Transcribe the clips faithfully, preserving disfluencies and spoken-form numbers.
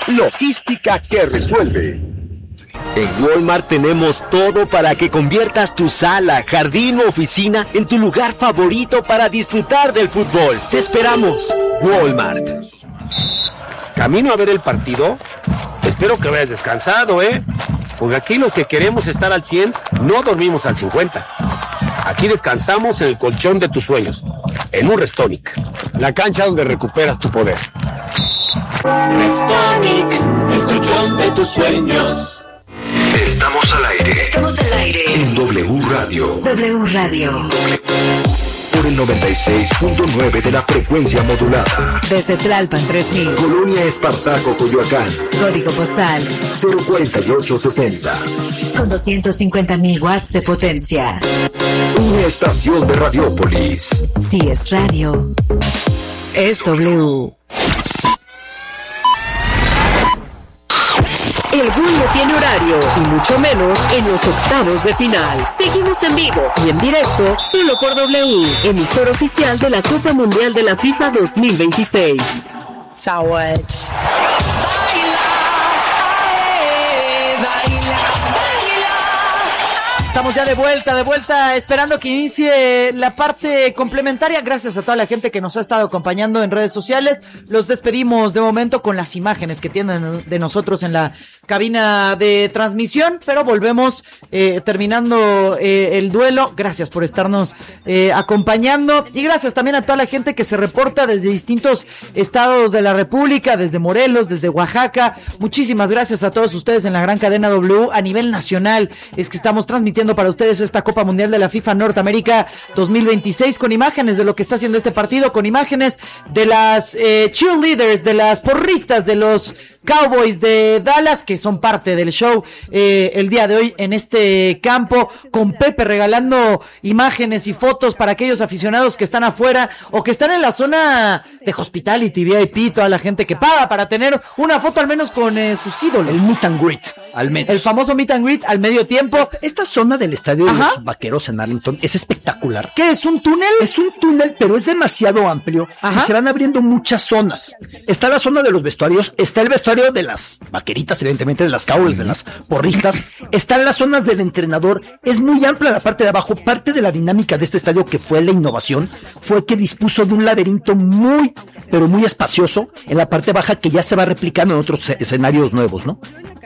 logística que resuelve. En Walmart tenemos todo para que conviertas tu sala, jardín o oficina en tu lugar favorito para disfrutar del fútbol. Te esperamos, Walmart. ¿Camino a ver el partido? Espero que hayas descansado, ¿eh? Porque aquí los que queremos estar al cien, no dormimos al cincuenta. Aquí descansamos en el colchón de tus sueños, en un Restonic, la cancha donde recuperas tu poder. Restonic, el colchón de tus sueños. Estamos al aire. Estamos al aire. En W Radio. W Radio. Por el noventa y seis punto nueve de la frecuencia modulada. Desde Tlalpan tres mil. Colonia Espartaco, Coyoacán. Código postal cero cuarenta y ocho setenta. Con doscientos cincuenta mil watts de potencia. Una estación de Radiópolis. Si es radio, es W. El gol no tiene horario, y mucho menos en los octavos de final. Seguimos en vivo y en directo, solo por W, emisor oficial de la Copa Mundial de la FIFA dos mil veintiséis. Sawatch. Estamos ya de vuelta, de vuelta, esperando que inicie la parte complementaria. Gracias a toda la gente que nos ha estado acompañando en redes sociales. Los despedimos de momento con las imágenes que tienen de nosotros en la cabina de transmisión, pero volvemos eh, terminando eh, el duelo. Gracias por estarnos eh, acompañando y gracias también a toda la gente que se reporta desde distintos estados de la República, desde Morelos, desde Oaxaca. Muchísimas gracias a todos ustedes en la gran cadena W a nivel nacional. Es que estamos transmitiendo para ustedes esta Copa Mundial de la FIFA Norteamérica dos mil veintiséis con imágenes de lo que está haciendo este partido, con imágenes de las eh, cheerleaders, de las porristas, de los Cowboys de Dallas, que son parte del show eh, el día de hoy en este campo, con Pepe regalando imágenes y fotos para aquellos aficionados que están afuera o que están en la zona de Hospitality, V I P, toda la gente que paga para tener una foto al menos con eh, sus ídolos. El meet and greet, al menos. El famoso meet and greet al medio tiempo. Esta, esta zona del estadio de los Vaqueros en Arlington es espectacular. ¿Qué es, un túnel? Es un túnel, pero es demasiado amplio. Ajá. Y se van abriendo muchas zonas. Está la zona de los vestuarios, está el vestuario de las vaqueritas, evidentemente, de las Cowboys, de las porristas. Están las zonas del entrenador. Es muy amplia la parte de abajo. Parte de la dinámica de este estadio, que fue la innovación, fue que dispuso de un laberinto muy, pero muy espacioso en la parte baja, que ya se va replicando en otros escenarios nuevos, ¿no?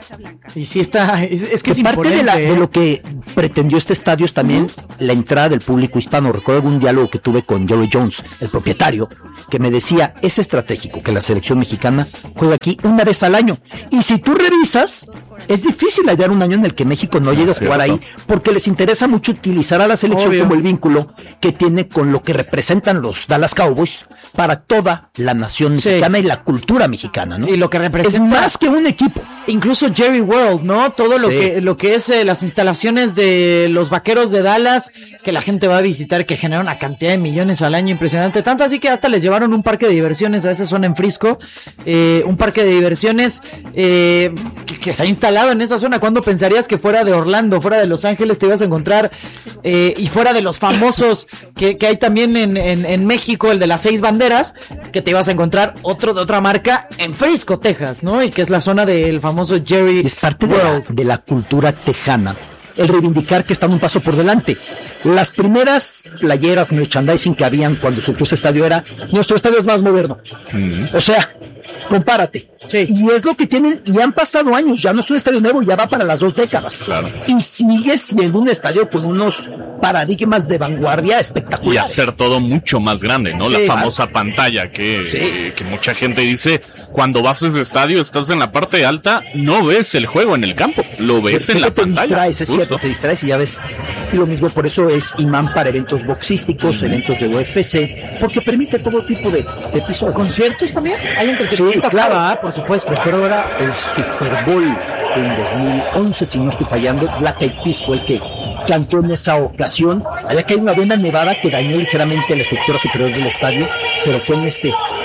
Y sí está, es, es que, que es parte de, la, de lo que pretendió este estadio es también uh-huh. la entrada del público hispano. Recuerdo algún diálogo que tuve con Jerry Jones, el propietario, que me decía, es estratégico que la selección mexicana juegue aquí una vez al año. Y si tú revisas, es difícil hallar un año en el que México no llegue a jugar ahí, porque les interesa mucho utilizar a la selección Obvio. como el vínculo que tiene con lo que representan los Dallas Cowboys para toda la nación sí. mexicana y la cultura mexicana, ¿no? Y lo que representa es más que un equipo. Incluso Jerry World, ¿no? Todo lo sí. que lo que es eh, las instalaciones de los Vaqueros de Dallas, que la gente va a visitar, que genera una cantidad de millones al año impresionante. Tanto así que hasta les llevaron un parque de diversiones a esa zona en Frisco, eh, un parque de diversiones eh, que, que se ha instalado en esa zona. ¿Cuándo pensarías que fuera de Orlando, fuera de Los Ángeles te ibas a encontrar eh, y fuera de los famosos que, que hay también en, en, en México, el de las seis banderas, que te ibas a encontrar otro de otra marca en Frisco, Texas, ¿no? Y que es la zona del famoso Jerry. Es parte de la, de la cultura tejana el reivindicar que están un paso por delante. Las primeras playeras, merchandising que habían cuando surgió ese estadio era, nuestro estadio es más moderno. Mm. O sea, compárate. Sí. Y es lo que tienen, y han pasado años, ya no es un estadio nuevo, ya va para las dos décadas. Claro. Y sigue siendo un estadio con unos paradigmas de vanguardia espectaculares. Y hacer todo mucho más grande, ¿no? Sí, la famosa claro. pantalla que, sí. eh, que mucha gente dice, cuando vas a ese estadio, estás en la parte alta, no ves el juego en el campo, lo ves en la te pantalla. Te distraes, es cierto, te distraes y ya ves lo mismo. Por eso es imán para eventos boxísticos, uh-huh. eventos de U F C, porque permite todo tipo de, de episodios. ¿Conciertos también? Hay entretenimiento. Sí, claro, acá, por supuesto. Pero era el Super Bowl en dos mil once, si no estoy fallando. Black Eyed Peas fue el que cantó en esa ocasión. Había caído una buena nevada que dañó ligeramente la estructura superior del estadio, pero fue en este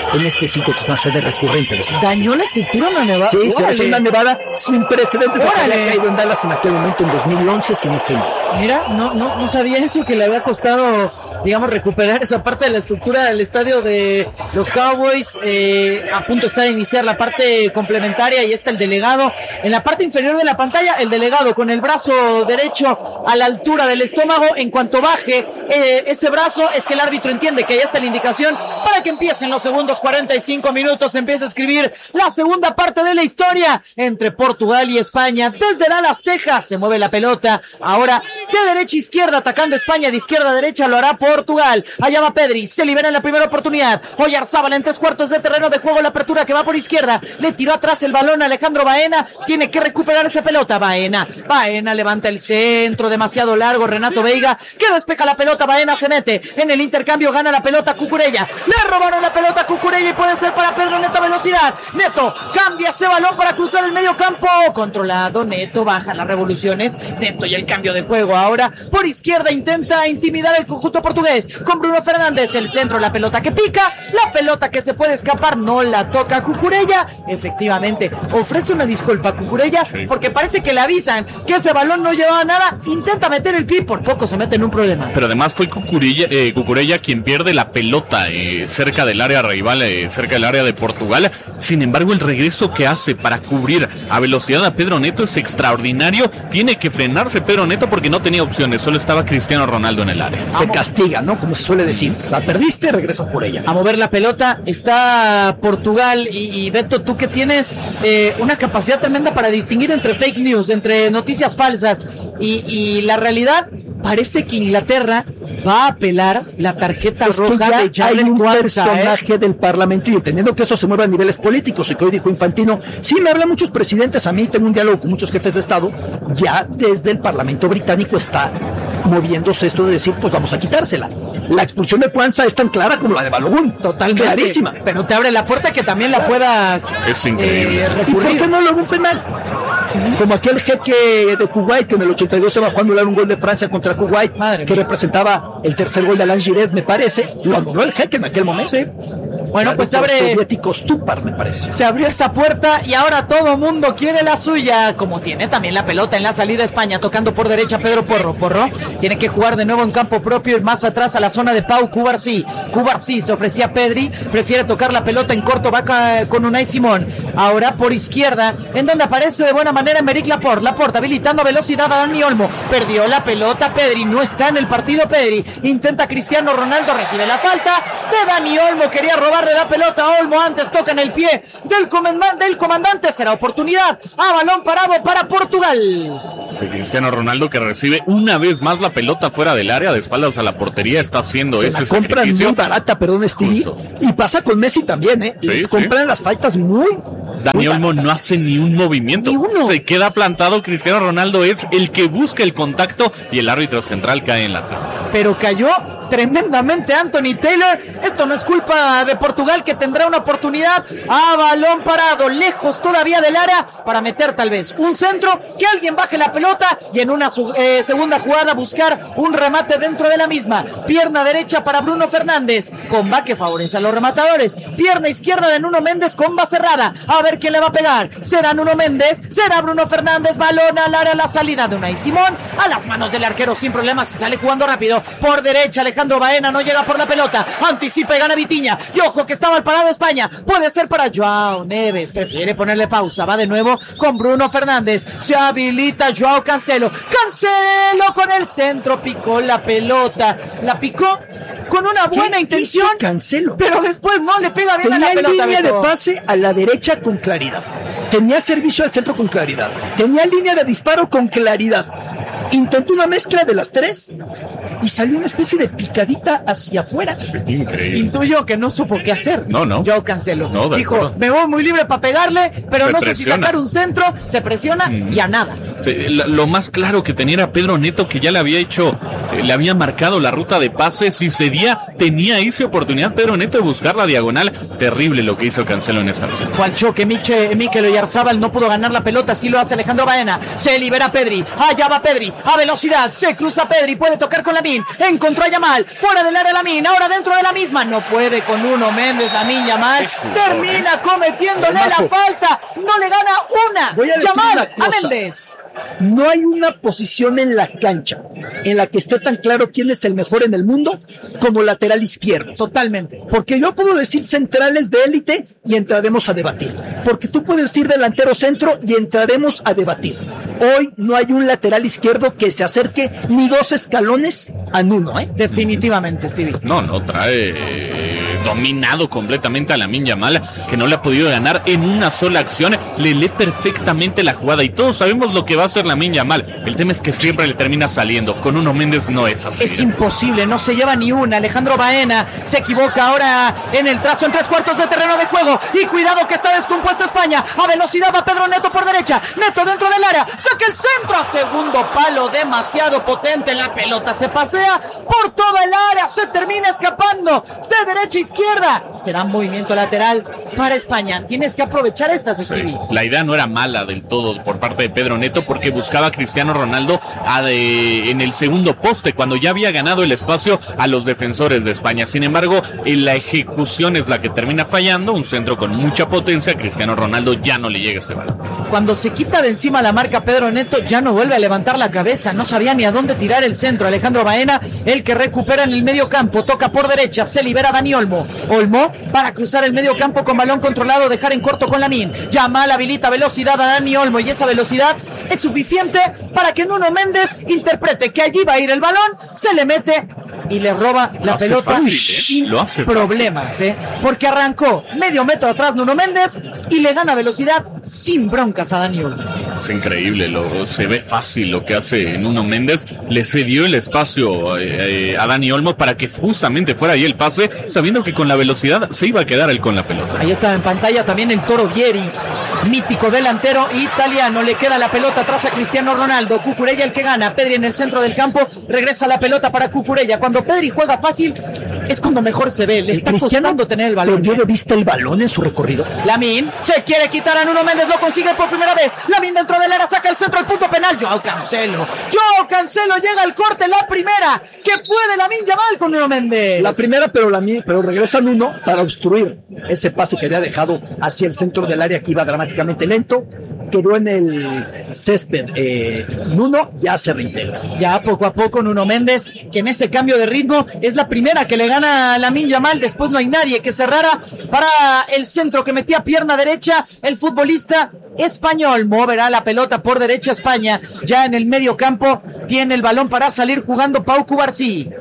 en este sitio que es una sede recurrente de estos. ¿Dañó la estructura una nevada? Sí, se hace una nevada sin precedentes. La que Órale. había caído en Dallas en aquel momento, en dos mil once, si no estoy mal. Mira, no, no, no sabía eso, que le había costado, digamos, recuperar esa parte de la estructura del estadio de los Cowboys. Eh, a punto está de iniciar la parte complementaria y está el delegado. En la parte inferior de la pantalla, el delegado con el brazo derecho a la altura del estómago. En cuanto baje eh, ese brazo, es que el árbitro entiende que ya está la indicación para que empiecen los segundos cuarenta y cinco minutos. Empieza a escribir la segunda parte de la historia entre Portugal y España. Desde Dallas, Texas, se mueve la pelota. Ahora de derecha a izquierda, atacando España, de izquierda a derecha lo hará Portugal. Allá va Pedri, se libera en la primera oportunidad. Oyarzábal en tres cuartos de terreno de juego, la apertura que va por izquierda. Le tiró atrás el balón a Alejandro Baena. Tiene que recuperar esa pelota. Baena, Baena levanta el centro, demasiado largo. Renato Veiga, que despeja la pelota. Baena se mete en el intercambio, gana la pelota Cucurella. Le robaron la pelota a Cucurella y puede ser para Pedro Neto a velocidad. Neto cambia ese balón para cruzar el medio campo. Controlado, Neto baja las revoluciones. Neto y el cambio de juego. Ahora por izquierda intenta intimidar el conjunto portugués con Bruno Fernández. El centro, la pelota que pica, la pelota que se puede escapar, no la toca Cucurella. Efectivamente, ofrece una disculpa a Cucurella Sí. porque parece que le avisan que ese balón no llevaba nada. Intenta meter el pie, por poco se mete en un problema. Pero además fue Cucurella, eh, Cucurella quien pierde la pelota eh, cerca del área rival, eh, cerca del área de Portugal. Sin embargo, el regreso que hace para cubrir a velocidad a Pedro Neto es extraordinario. Tiene que frenarse Pedro Neto porque no tenía opciones, solo estaba Cristiano Ronaldo en el área. Se castiga, ¿no? Como se suele decir. La perdiste, regresas por ella. A mover la pelota está Portugal y, y Beto, tú que tienes eh, una capacidad tremenda para distinguir entre fake news, entre noticias falsas y, y la realidad. Parece que Inglaterra va a apelar la tarjeta Es que roja ya de hay Jalen un Kwanza, personaje ¿eh? del Parlamento y entendiendo que esto se mueve a niveles políticos y que hoy dijo Infantino, sí me hablan muchos presidentes, a mí tengo un diálogo con muchos jefes de Estado, ya desde el Parlamento británico está moviéndose esto de decir, pues vamos a quitársela. La expulsión de Kwanza es tan clara como la de Balogun, Totalmente. clarísima. Pero te abre la puerta que también la puedas Es increíble. eh, ¿Y por recurrir. qué no luego un penal? Como aquel jeque de Kuwait que en el ochenta y dos se bajó a anular un gol de Francia contra Kuwait, Madre que mía. representaba el tercer gol de Alain Giresse, me parece. Lo anuló el jeque en aquel momento. Sí. Bueno, pues se abre, soviético Stupar, me parece. se abrió esa puerta y ahora todo mundo quiere la suya, como tiene también la pelota en la salida España, tocando por derecha Pedro Porro. Porro tiene que jugar de nuevo en campo propio y más atrás a la zona de Pau Cubarsí. Cubarsí se ofrecía a Pedri, prefiere tocar la pelota en corto, va ca- con Unai Simón. Ahora por izquierda, en donde aparece de buena manera Emerick Laporte. Laporte habilitando velocidad a Dani Olmo. Perdió la pelota Pedri, no está en el partido Pedri. Intenta Cristiano Ronaldo, recibe la falta de Dani Olmo, quería robarle la pelota a Olmo, antes toca en el pie del comandante, del comandante, será oportunidad a balón parado para Portugal. Sí, Cristiano Ronaldo que recibe una vez más la pelota fuera del área, de espaldas a la portería, está haciendo Se ese la compran sacrificio. muy barata, perdón, Stevie. Justo. Y pasa con Messi también, ¿eh? Sí, Les sí. compran las faltas muy. Dani muy Olmo baratas. no hace ni un movimiento, Ni uno. se queda plantado. Cristiano Ronaldo es el que busca el contacto y el árbitro central cae en la trampa. Pero cayó tremendamente Anthony Taylor. Esto no es culpa de Portugal, que tendrá una oportunidad a balón parado, lejos todavía del área, para meter tal vez un centro, que alguien baje la pelota y en una su- eh, segunda jugada buscar un remate dentro de la misma. Pierna derecha para Bruno Fernández, comba que favorece a los rematadores. Pierna izquierda de Nuno Méndez, comba cerrada. A ver quién le va a pegar. ¿Será Nuno Méndez? ¿Será Bruno Fernández? Balón al área, la salida de Unai Simón, a las manos del arquero sin problemas, sale jugando rápido. Por derecha Alejandro Baena, no llega por la pelota, anticipa y gana Vitinha. Y ojo que está mal parado España, puede ser para Joao Neves, prefiere ponerle pausa, va de nuevo con Bruno Fernández, se habilita Joao Cancelo. Cancelo con el centro, picó la pelota, la picó con una buena ¿Qué intención, hizo Cancelo? pero después no le pega bien a la Tenía pelota. línea de Beto. pase a la derecha con claridad. Tenía servicio al centro con claridad. Tenía línea de disparo con claridad. Intentó una mezcla de las tres y salió una especie de picadita hacia afuera. Increíble. Intuyo que no supo qué hacer. No, no. Joao Cancelo. No, de dijo, acuerdo. me voy muy libre para pegarle, pero Se no sé si presiona. sacar un centro, se presiona Mm. y a nada. Eh, la- Lo más claro que tenía era Pedro Neto, que ya le había hecho, eh, le había marcado la ruta de pases. Si cedía, tenía esa oportunidad Pedro Neto de buscar la diagonal. Terrible lo que hizo Cancelo en esta acción. Fue al choque, Miche, Mikel Oyarzábal no pudo ganar la pelota, sí lo hace Alejandro Baena, se libera Pedri, allá va Pedri, a velocidad, se cruza Pedri, puede tocar con la Lamine, encontró a Yamal, fuera del área Lamine, ahora dentro de la misma, no puede con Nuno Méndez, Lamine Yamal, termina cometiéndole la falta, no le gana una, Voy a decir Yamal una cosa. a Méndez. No hay una posición en la cancha en la que esté tan claro quién es el mejor en el mundo como lateral izquierdo. Totalmente. Porque yo puedo decir centrales de élite y entraremos a debatir. Porque tú puedes decir delantero centro y entraremos a debatir. Hoy no hay un lateral izquierdo que se acerque ni dos escalones a Nuno, ¿eh? Definitivamente, Stevie. No, no, trae eh, dominado completamente a Lamine Yamal, que no le ha podido ganar en una sola acción. Le lee perfectamente la jugada y todos sabemos lo que va a hacer Lamine Yamal. El tema es que siempre le termina saliendo. Con Nuno Méndez no es así. Es imposible, no se lleva ni una. Alejandro Baena se equivoca ahora en el trazo en tres cuartos de terreno de juego. Y cuidado que está descompuesto España. A velocidad va Pedro Neto por derecha. Neto dentro del área. Saca el centro a segundo palo. Demasiado potente. La pelota se pasea por toda el área. Se termina escapando de derecha a izquierda. Será un movimiento lateral para España. Tienes que aprovechar estas, Stevie. Sí. La idea no era mala del todo por parte de Pedro Neto, porque buscaba a Cristiano Ronaldo a de, en el segundo poste cuando ya había ganado el espacio a los defensores de España. Sin embargo, en la ejecución es la que termina fallando. Un centro con mucha potencia. Cristiano Ronaldo ya no le llega ese balón. Cuando se quita de encima la marca Pedro Neto, ya no vuelve a levantar la cabeza. No sabía ni a dónde tirar el centro. Alejandro Baena, el que recupera en el medio campo, toca por derecha, se libera Dani Olmo. Olmo para cruzar el medio campo con balón controlado, dejar en corto con Lamine. Yamal habilita velocidad a Dani Olmo y esa velocidad es suficiente para que Nuno Méndez interprete que allí va a ir el balón, se le mete y le roba la pelota fácil, ¿eh? sin Lo hace problemas, ¿eh? Porque arrancó medio metro atrás Nuno Méndez y le gana velocidad sin broncas a Dani Olmo. Es increíble, lo, se ve fácil lo que hace Nuno Méndez. Le cedió el espacio eh, eh, a Dani Olmo para que justamente fuera ahí el pase, sabiendo que con la velocidad se iba a quedar él con la pelota. Ahí está en pantalla también el Toro Vieri, mítico delantero italiano. Le queda la pelota atrás a Cristiano Ronaldo. Cucurella el que gana. Pedri en el centro del campo. Regresa la pelota para Cucurella. Cuando Pedri juega fácil es cuando mejor se ve. Le está costando tener el balón. ¿Perdió de vista el balón en su recorrido? Lamine se quiere quitar a Nuno Méndez. Lo consigue por primera vez. Lamine dentro del área saca el centro al punto penal. Joao Cancelo. Joao Cancelo llega al corte. La primera que puede Lamine Yamal con Nuno Méndez. La primera, pero, la, pero regresa Nuno para obstruir ese pase que había dejado hacia el centro del área, que iba dramáticamente lento. Quedó en el césped. Eh, Nuno ya se reintegra. Ya poco a poco Nuno Méndez, que en ese cambio de ritmo es la primera que le gana a Lamine Yamal. Después no hay nadie que cerrara para el centro que metía pierna derecha el futbolista español. Moverá la pelota por derecha España. Ya en el medio campo tiene el balón para salir jugando Pau Cubarsí.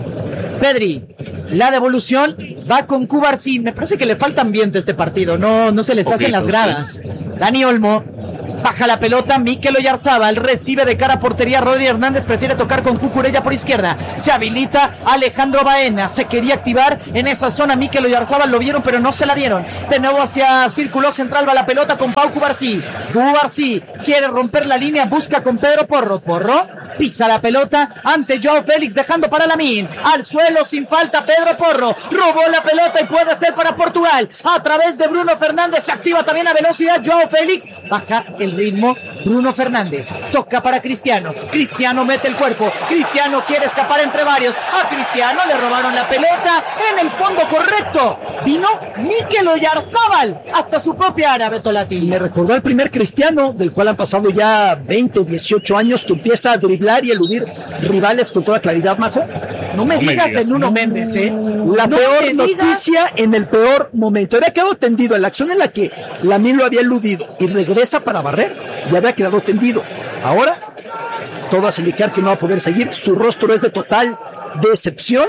Pedri, la devolución va con Cubarsí. Me parece que le falta ambiente a este partido. No, no se les Poquito, hacen las gradas. Sí. Dani Olmo baja la pelota, Mikel Oyarzabal recibe de cara a portería. Rodri Hernández prefiere tocar con Cucurella por izquierda. Se habilita Alejandro Baena. Se quería activar en esa zona Mikel Oyarzabal, lo vieron pero no se la dieron. De nuevo hacia círculo central va la pelota con Pau Cubarsí. Cubarsí quiere romper la línea, busca con Pedro Porro. Porro pisa la pelota ante Joao Félix, dejando para Lamine. Al suelo sin falta Pedro Porro. Robó la pelota y puede ser para Portugal. A través de Bruno Fernández se activa también a velocidad Joao Félix. Baja el ritmo Bruno Fernández. Toca para Cristiano. Cristiano mete el cuerpo. Cristiano quiere escapar entre varios. A Cristiano le robaron la pelota en el fondo correcto. Vino Mikel Oyarzabal hasta su propia área, Beto Lati. Me recordó al primer Cristiano, del cual han pasado ya veinte, dieciocho años, que empieza a driblar y eludir rivales con toda claridad, Majo. No me, no digas, me digas de Nuno Méndez, ¿eh? La no peor noticia en el peor momento. Había quedado tendido en la acción en la que Lamine lo había eludido y regresa para barrer. Ya había quedado tendido. Ahora, todo hace indicar que no va a poder seguir. Su rostro es de total decepción,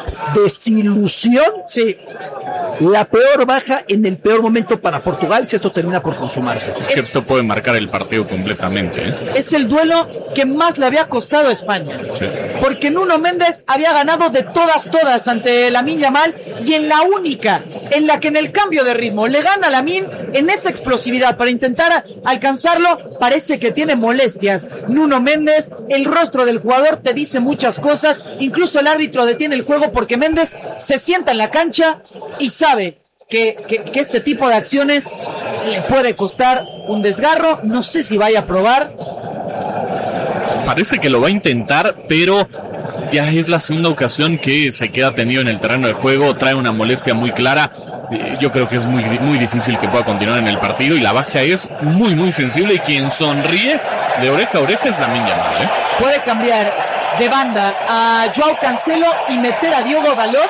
desilusión. Sí. La peor baja en el peor momento para Portugal si esto termina por consumarse. Es que esto puede marcar el partido completamente, ¿eh? Es el duelo que más le había costado a España. Sí. Porque Nuno Méndez había ganado de todas, todas ante Lamine Yamal, y en la única en la que en el cambio de ritmo le gana a Lamine, en esa explosividad para intentar alcanzarlo, parece que tiene molestias. Nuno Méndez, el rostro del jugador te dice muchas cosas, incluso el árbitro detiene el juego porque Méndez se sienta en la cancha y sabe que, que, que este tipo de acciones le puede costar un desgarro. No sé si vaya a probar. Parece que lo va a intentar, pero ya es la segunda ocasión que se queda tendido en el terreno de juego, trae una molestia muy clara. Yo creo que es muy, muy difícil que pueda continuar en el partido y la baja es muy, muy sensible y quien sonríe de oreja a oreja es Lamine Yamal, ¿eh? Puede cambiar de banda a Joao Cancelo y meter a Diogo Dalot,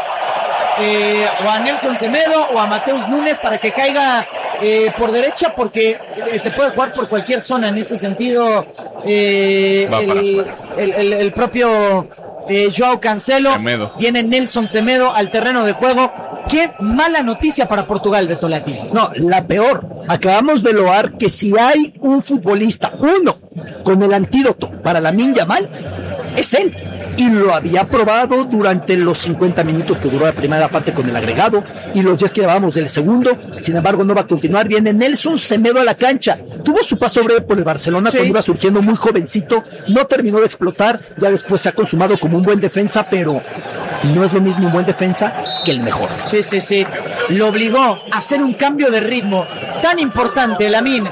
eh, o a Nelson Semedo o a Mateus Nunes para que caiga eh, por derecha, porque eh, te puede jugar por cualquier zona en ese sentido. Eh, el, el, el, el propio eh, Joao Cancelo, Semedo. Viene Nelson Semedo al terreno de juego. Qué mala noticia para Portugal, de Tolati. No, la peor. Acabamos de loar que si hay un futbolista, uno, con el antídoto para Lamine Yamal, es él. Y lo había probado durante los cincuenta minutos que duró la primera parte con el agregado y los diez que llevábamos del segundo. Sin embargo, no va a continuar. Viene Nelson Semedo a la cancha. Tuvo su paso breve por el Barcelona, sí, cuando iba surgiendo muy jovencito. No terminó de explotar. Ya después se ha consumado como un buen defensa, pero no es lo mismo un buen defensa que el mejor. Sí, sí, sí. Lo obligó a hacer un cambio de ritmo tan importante, Lamine,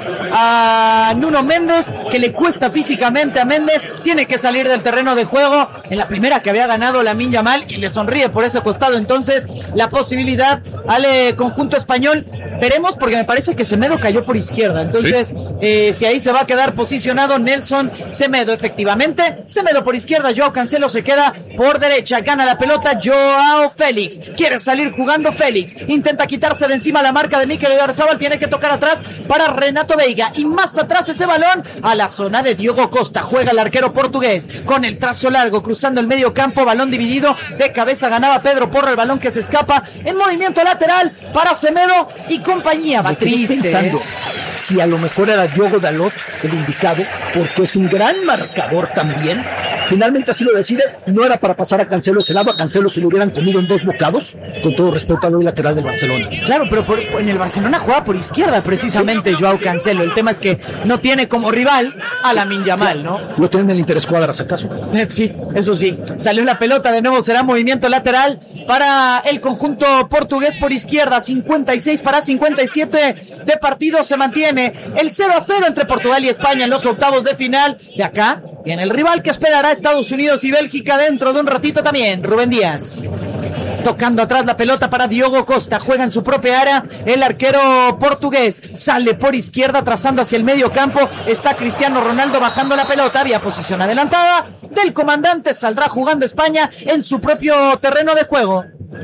a Nuno Méndez, que le cuesta físicamente a Méndez. Tiene que salir del terreno de juego. En la primera que había ganado Lamine Yamal, y le sonríe por ese costado entonces la posibilidad al eh, conjunto español. Veremos, porque me parece que Semedo cayó por izquierda, entonces ¿sí? eh, si ahí se va a quedar posicionado Nelson Semedo, efectivamente, Semedo por izquierda, Joao Cancelo se queda por derecha, gana la pelota Joao Félix, quiere salir jugando Félix, intenta quitarse de encima la marca de Mikel Oyarzabal, tiene que tocar atrás para Renato Veiga, y más atrás ese balón a la zona de Diogo Costa, juega el arquero portugués, con el trazo largo, cruzando el medio campo, balón dividido, de cabeza ganaba Pedro Porro, el balón que se escapa en movimiento lateral para Semedo y compañía. Va triste, pensando ¿eh? si a lo mejor era Diogo Dalot el indicado, porque es un gran marcador también. Finalmente así lo decide. No era para pasar a Cancelo ese lado. A Cancelo se lo hubieran comido en dos bocados, con todo respeto al hoy lateral del Barcelona. Claro, pero por, en el Barcelona juega por izquierda precisamente, sí, Joao Cancelo. El tema es que no tiene como rival a Lamine Yamal, ¿no? Lo tienen en el interescuadras, ¿acaso? Sí, eso sí. Salió la pelota, de nuevo será movimiento lateral para el conjunto portugués por izquierda. cincuenta y seis para cincuenta y siete de partido. Se mantiene el cero a cero entre Portugal y España en los octavos de final. De acá viene el rival que esperará Estados Unidos y Bélgica dentro de un ratito también. Rubén Díaz tocando atrás la pelota para Diogo Costa, juega en su propia área el arquero portugués, sale por izquierda trazando hacia el medio campo, está Cristiano Ronaldo bajando la pelota, había posición adelantada del comandante, saldrá jugando España en su propio terreno de juego.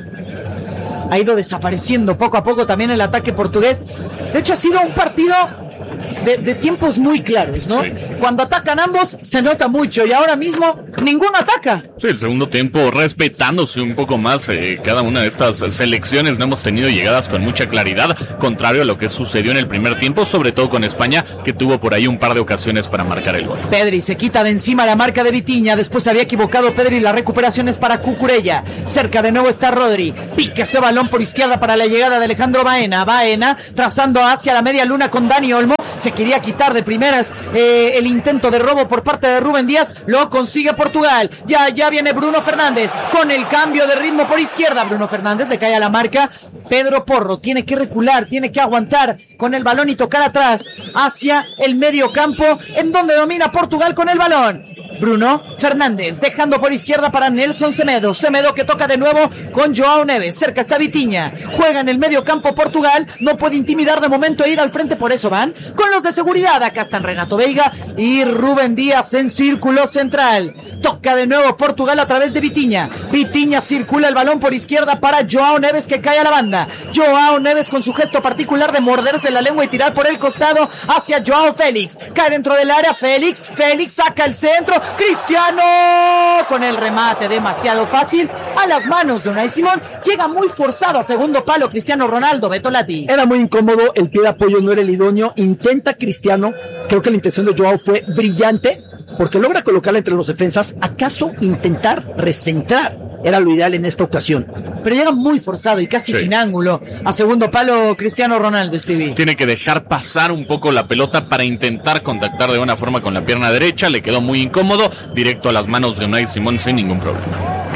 Ha ido desapareciendo poco a poco también el ataque portugués. De hecho ha sido un partido De, de tiempos muy claros, ¿no? Sí. Cuando atacan ambos se nota mucho y ahora mismo ninguno ataca. Sí, el segundo tiempo respetándose un poco más eh, cada una de estas selecciones. No hemos tenido llegadas con mucha claridad, contrario a lo que sucedió en el primer tiempo, sobre todo con España, que tuvo por ahí un par de ocasiones para marcar el gol. Pedri se quita de encima la marca de Vitinha, después se había equivocado Pedri, la recuperación es para Cucurella, cerca de nuevo está Rodri, pica ese balón por izquierda para la llegada de Alejandro Baena, Baena trazando hacia la media luna con Dani Olmo, se quería quitar de primeras eh, el intento de robo por parte de Rubén Díaz, lo consigue Portugal, ya, ya viene Bruno Fernández con el cambio de ritmo por izquierda, Bruno Fernández le cae a la marca, Pedro Porro tiene que recular, tiene que aguantar con el balón y tocar atrás hacia el medio campo, en donde domina Portugal con el balón. Bruno Fernández dejando por izquierda para Nelson Semedo, Semedo que toca de nuevo con Joao Neves, cerca está Vitinha, juega en el medio campo Portugal, no puede intimidar de momento e ir al frente, por eso van con los de seguridad, acá están Renato Veiga y Rubén Díaz en círculo central, toca de nuevo Portugal a través de Vitinha, Vitinha circula el balón por izquierda para Joao Neves que cae a la banda, Joao Neves con su gesto particular de morderse la lengua y tirar por el costado hacia Joao Félix, cae dentro del área Félix, Félix saca el centro, Cristiano con el remate demasiado fácil a las manos de Unai Simón, llega muy forzado a segundo palo Cristiano Ronaldo. Beto Lati. Era muy incómodo, el pie de apoyo no era el idóneo, intenta Cristiano, creo que la intención de Joao fue brillante porque logra colocarla entre los defensas, acaso intentar recentrar era lo ideal en esta ocasión, pero llega muy forzado y casi sí. sin ángulo a segundo palo Cristiano Ronaldo. Stevie tiene que dejar pasar un poco la pelota para intentar contactar de buena forma con la pierna derecha, le quedó muy incómodo, directo a las manos de Unai Simón sin ningún problema.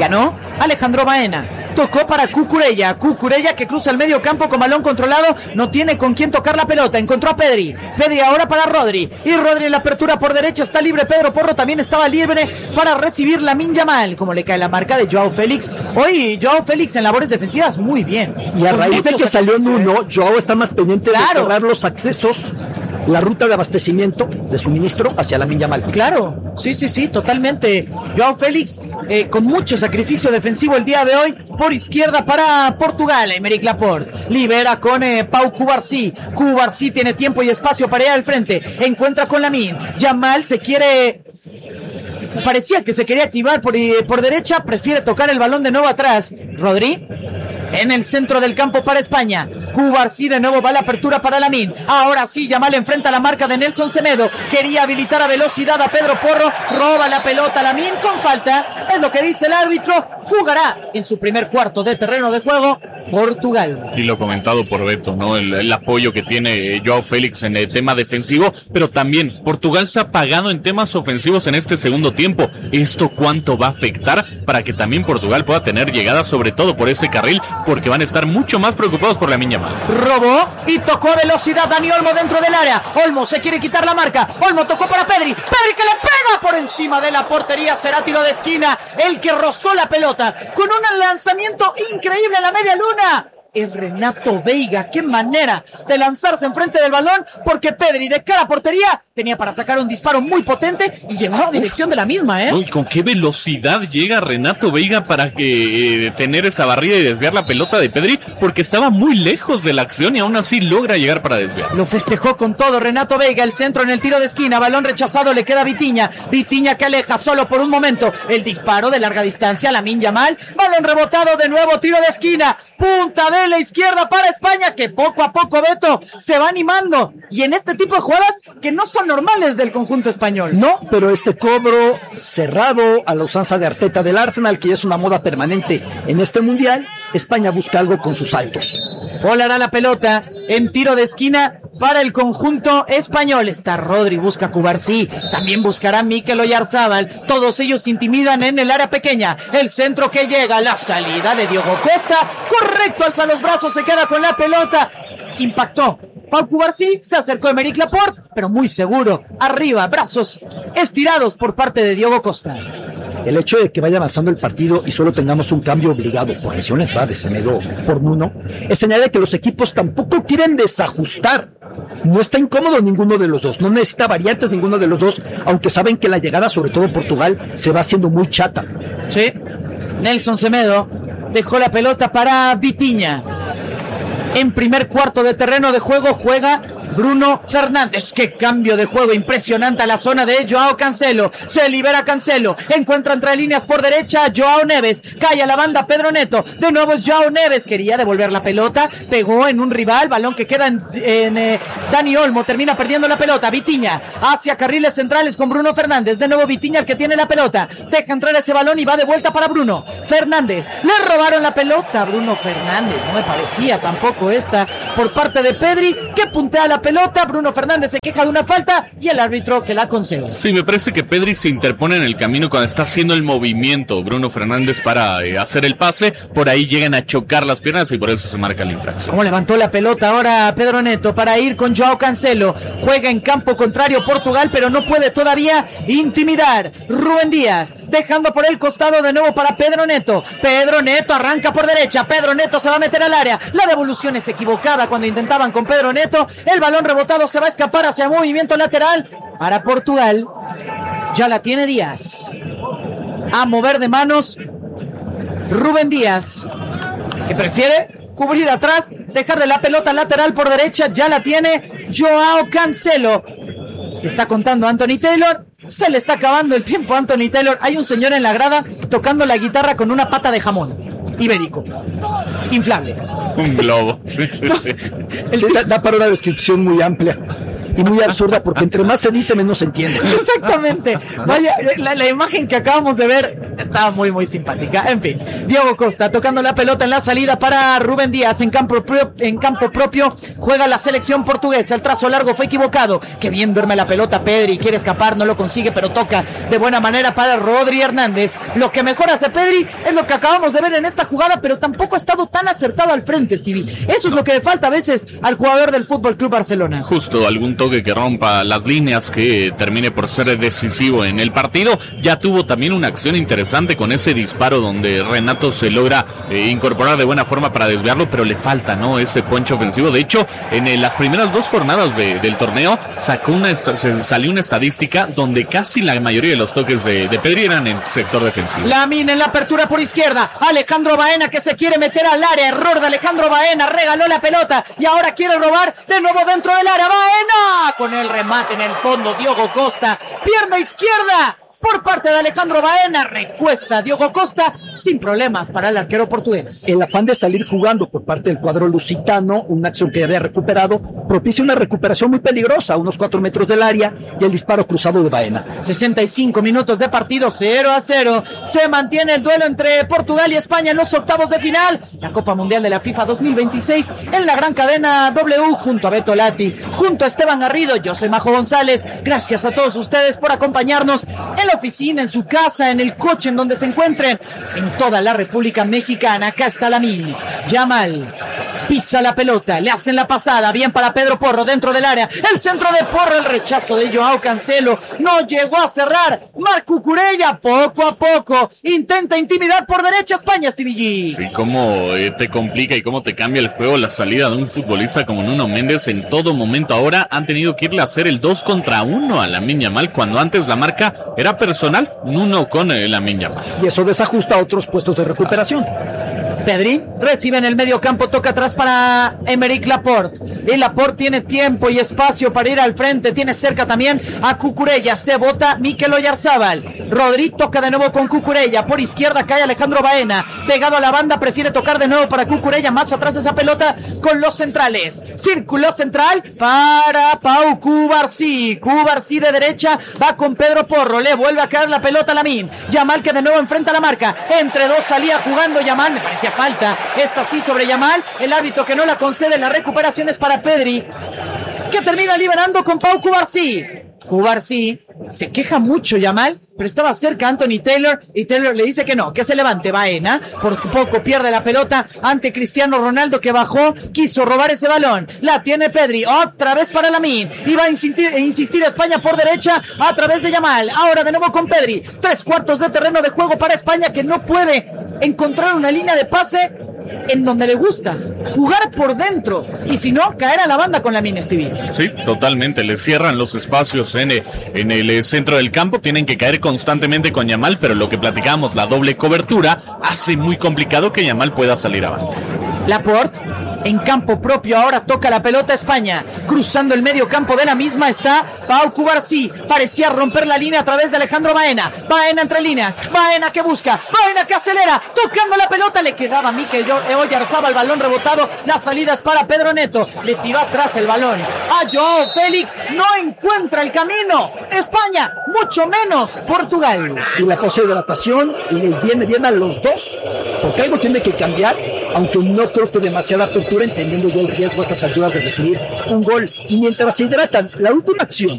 Ganó Alejandro Baena. Tocó para Cucurella. Cucurella que cruza el medio campo con balón controlado. No tiene con quién tocar la pelota. Encontró a Pedri. Pedri ahora para Rodri. Y Rodri en la apertura por derecha. Está libre. Pedro Porro también estaba libre para recibir Lamine Yamal. Como le cae la marca de Joao Félix. Hoy Joao Félix en labores defensivas muy bien. Y a raíz de que salió en uno, Joao está más pendiente claro. de cerrar los accesos, la ruta de abastecimiento de suministro hacia Lamine Yamal. Claro, sí, sí, sí, totalmente. Joao Félix eh, con mucho sacrificio defensivo el día de hoy por izquierda para Portugal. Aymeric Laporte libera con eh, Pau Cubarsí. Cubarsí tiene tiempo y espacio para ir al frente. Encuentra con Lamine. Yamal se quiere... Parecía que se quería activar por, por derecha. Prefiere tocar el balón de nuevo atrás. Rodri. En el centro del campo para España. Cubarsí de nuevo va a la apertura para Lamine. Ahora sí, Yamal enfrenta la marca de Nelson Semedo. Quería habilitar a velocidad a Pedro Porro. Roba la pelota Lamine con falta. Es lo que dice el árbitro. Jugará en su primer cuarto de terreno de juego Portugal. Y lo comentado por Beto, ¿no? El, el apoyo que tiene Joao Félix en el tema defensivo, pero también Portugal se ha apagado en temas ofensivos en este segundo tiempo. ¿Esto cuánto va a afectar para que también Portugal pueda tener llegadas, sobre todo por ese carril? Porque van a estar mucho más preocupados por Lamine Yamal. Robó y tocó a velocidad Dani Olmo dentro del área. Olmo se quiere quitar la marca. Olmo tocó para Pedri. Pedri que le pega por encima de la portería. Será tiro de esquina. El que rozó la pelota con un lanzamiento increíble en la media luna. Es Renato Veiga. Qué manera de lanzarse enfrente del balón, porque Pedri de cara a portería tenía para sacar un disparo muy potente y llevaba dirección de la misma, ¿eh? Uy, ¿con qué velocidad llega Renato Veiga para que eh, tener esa barrida y desviar la pelota de Pedri? Porque estaba muy lejos de la acción y aún así logra llegar para desviar. Lo festejó con todo Renato Veiga. El centro en el tiro de esquina. Balón rechazado, le queda a Vitinha. Vitinha que aleja solo por un momento. El disparo de larga distancia, Lamine Yamal. Balón rebotado de nuevo, tiro de esquina. Punta de la izquierda para España, que poco a poco, Beto, se va animando. Y en este tipo de jugadas que no son normales del conjunto español. No, pero este cobro cerrado a la usanza de Arteta del Arsenal, que ya es una moda permanente en este mundial, España busca algo con sus saltos. Volará la pelota en tiro de esquina para el conjunto español. Está Rodri, busca Cubarsí, también buscará Mikel Oyarzábal. Todos ellos intimidan en el área pequeña. El centro que llega, la salida de Diogo Costa. Correcto, alza los brazos, se queda con la pelota. Impactó Pau Cubarsí, se acercó Aymeric Laporte, pero muy seguro. Arriba, brazos estirados por parte de Diogo Costa. El hecho de que vaya avanzando el partido y solo tengamos un cambio obligado por lesión la entrada de Semedo por Nuno, es señal de que los equipos tampoco quieren desajustar. No está incómodo ninguno de los dos, no necesita variantes ninguno de los dos, aunque saben que la llegada, sobre todo en Portugal, se va haciendo muy chata. Sí, Nelson Semedo dejó la pelota para Vitinha. En primer cuarto de terreno de juego juega Bruno Fernández. Qué cambio de juego impresionante a la zona de Joao Cancelo. Se libera Cancelo, encuentra entre líneas por derecha Joao Neves, cae a la banda Pedro Neto, de nuevo es Joao Neves, quería devolver la pelota, pegó en un rival, balón que queda en, en eh, Dani Olmo, termina perdiendo la pelota. Vitinha hacia carriles centrales con Bruno Fernández, de nuevo Vitinha el que tiene la pelota, deja entrar ese balón y va de vuelta para Bruno Fernández. Le robaron la pelota a Bruno Fernández, no me parecía tampoco esta por parte de Pedri, que puntea la pelota. Bruno Fernández se queja de una falta y el árbitro que la concede. Sí, me parece que Pedri se interpone en el camino cuando está haciendo el movimiento Bruno Fernández para eh, hacer el pase. Por ahí llegan a chocar las piernas y por eso se marca la infracción. Como levantó la pelota ahora Pedro Neto para ir con Joao Cancelo. Juega en campo contrario Portugal, pero no puede todavía intimidar. Rubén Díaz dejando por el costado de nuevo para Pedro Neto. Pedro Neto arranca por derecha. Pedro Neto se va a meter al área. La devolución es equivocada cuando intentaban con Pedro Neto. El balón rebotado se va a escapar hacia movimiento lateral para Portugal. Ya la tiene Díaz. A mover de manos Rubén Díaz, que prefiere cubrir atrás, dejarle la pelota lateral por derecha. Ya la tiene Joao Cancelo. Está contando Anthony Taylor. Se le está acabando el tiempo a Anthony Taylor. Hay un señor en la grada tocando la guitarra con una pata de jamón ibérico inflable. Un globo. Sí, da, da para una descripción muy amplia. y muy absurda, porque entre más se dice, menos se entiende. Exactamente. Vaya, la, la imagen que acabamos de ver estaba muy, muy simpática. En fin, Diego Costa tocando la pelota en la salida para Rubén Díaz en campo, pro, en campo propio. Juega la selección portuguesa. El trazo largo fue equivocado. Que bien duerme la pelota Pedri. Quiere escapar, no lo consigue, pero toca de buena manera para Rodri Hernández. Lo que mejor hace Pedri es lo que acabamos de ver en esta jugada, pero tampoco ha estado tan acertado al frente, Stevie. Eso es lo que le falta a veces al jugador del Fútbol Club Barcelona. Justo, algún toque que rompa las líneas, que termine por ser decisivo en el partido. Ya tuvo también una acción interesante con ese disparo donde Renato se logra eh, incorporar de buena forma para desviarlo, pero le falta, ¿no?, ese poncho ofensivo. De hecho, en eh, las primeras dos jornadas de, del torneo sacó una esta, se salió una estadística donde casi la mayoría de los toques de, de Pedri eran en sector defensivo. Lamín en la apertura por izquierda, Alejandro Baena que se quiere meter al área, error de Alejandro Baena, regaló la pelota y ahora quiere robar de nuevo dentro del área. Baena con el remate en el fondo, Diogo Costa, pierna izquierda por parte de Alejandro Baena, recuesta Diogo Costa sin problemas para el arquero portugués. El afán de salir jugando por parte del cuadro lusitano, una acción que había recuperado, propicia una recuperación muy peligrosa a unos cuatro metros del área y el disparo cruzado de Baena. sesenta y cinco minutos de partido, cero a cero. Se mantiene el duelo entre Portugal y España en los octavos de final. La Copa Mundial de la FIFA dos mil veintiséis en la gran cadena W, junto a Beto Lati, junto a Esteban Garrido. Yo soy Majo González. Gracias a todos ustedes por acompañarnos en la oficina, en su casa, en el coche, en donde se encuentren, en toda la República Mexicana. Acá está Lamine Yamal, pisa la pelota, le hacen la pasada, bien para Pedro Porro dentro del área, el centro de Porro, el rechazo de Joao Cancelo, no llegó a cerrar. Marc Cucurella poco a poco intenta intimidar por derecha España, Stevie G. Sí, cómo eh, te complica y cómo te cambia el juego la salida de un futbolista como Nuno Méndez. En todo momento ahora han tenido que irle a hacer el dos contra uno a Lamine Yamal, cuando antes la marca era personal, Nuno con eh, Lamine Yamal. Y eso desajusta a otros puestos de recuperación. Pedri recibe en el medio campo, toca atrás para Aymeric Laporte. Y Laporte tiene tiempo y espacio para ir al frente, tiene cerca también a Cucurella, se bota Mikel Oyarzábal. Rodri toca de nuevo con Cucurella, por izquierda cae Alejandro Baena, pegado a la banda, prefiere tocar de nuevo para Cucurella, más atrás esa pelota con los centrales. Círculo central para Pau Cubarsí, Cubarsí de derecha, va con Pedro Porro, le vuelve a caer la pelota a Lamine Yamal, que de nuevo enfrenta la marca, entre dos salía jugando Yamal, me parecía falta, esta sí sobre Yamal, el árbitro que no la concede, la recuperación es para Pedri, que termina liberando con Pau Cubarsí. Cubarsí, se queja mucho Yamal, pero estaba cerca Anthony Taylor y Taylor le dice que no, que se levante. Baena por poco pierde la pelota ante Cristiano Ronaldo, que bajó, quiso robar ese balón, la tiene Pedri, otra vez para Lamine, y va a insistir, insistir España por derecha a través de Yamal, ahora de nuevo con Pedri, tres cuartos de terreno de juego para España, que no puede encontrar una línea de pase en donde le gusta jugar por dentro, y si no, caer a la banda con Lamine, Stevie. Sí, totalmente, le cierran los espacios en, en el centro del campo, tienen que caer constantemente con Yamal, pero lo que platicábamos, la doble cobertura hace muy complicado que Yamal pueda salir avante. Laporte en campo propio, ahora toca la pelota España, cruzando el medio campo de la misma está Pau Cubarsí, parecía romper la línea a través de Alejandro Baena, Baena entre líneas, Baena que busca, Baena que acelera, tocando la pelota, le quedaba a Mikel Oyarzábal el balón rebotado, la salida es para Pedro Neto, le tiró atrás el balón a Joao Félix, no encuentra el camino España, mucho menos Portugal. Y la poshidratación les viene bien a los dos, porque algo tiene que cambiar, aunque no creo que demasiada apertura, entendiendo yo el riesgo a estas alturas de recibir un gol. Y mientras se hidratan, la última acción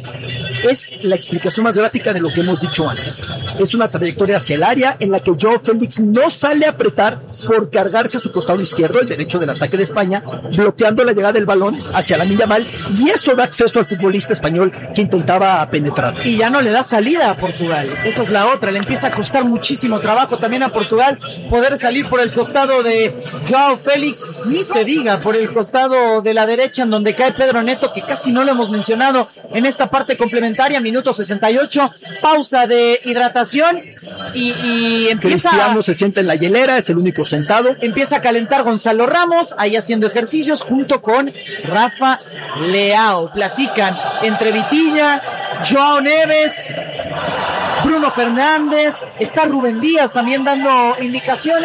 es la explicación más gráfica de lo que hemos dicho antes. Es una trayectoria hacia el área en la que Joao Félix no sale a apretar por cargarse a su costado izquierdo, el derecho del ataque de España, bloqueando la llegada del balón hacia Lamine Yamal, y eso da acceso al futbolista español que intentaba penetrar. Y ya no le da salida a Portugal, esa es la otra, le empieza a costar muchísimo trabajo también a Portugal poder salir por el costado de Joao Félix, ni se diga por el costado de la derecha en donde cae Pedro Neto, que casi no lo hemos mencionado en esta parte complementaria, minuto sesenta y ocho, pausa de hidratación y, y empieza... Cristiano se sienta en la hielera, es el único sentado. Empieza a calentar Gonzalo Ramos, ahí haciendo ejercicios junto con Rafa Leao. Platican entre Vitinha, Joao Neves, Bruno Fernández, está Rubén Díaz también dando indicaciones.